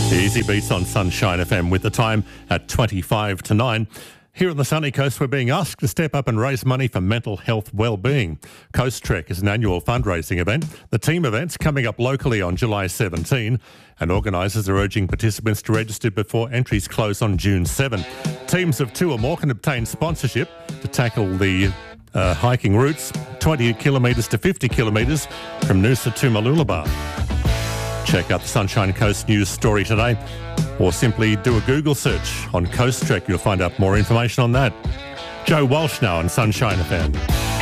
Easy beats on Sunshine FM with the time at 25 to 9. Here on the sunny coast, we're being asked to step up and raise money for mental health well-being. Coast Trek is an annual fundraising event. The team event's coming up locally on July 17, and organisers are urging participants to register before entries close on June 7. Teams of 2 or more can obtain sponsorship to tackle the hiking routes, 20 kilometres to 50 kilometres from Noosa to Mooloolaba. Check out the Sunshine Coast news story today, or simply do a Google search on Coast Trek. You'll find out more information on that. Joe Walsh now on Sunshine FM.